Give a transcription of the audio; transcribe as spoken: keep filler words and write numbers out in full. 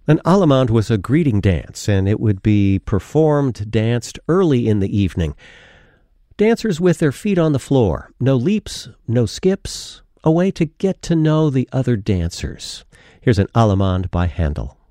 An allemande was a greeting dance, and it would be performed, danced early in the evening. Dancers with their feet on the floor, no leaps, no skips, a way to get to know the other dancers. Here's an allemande by Handel.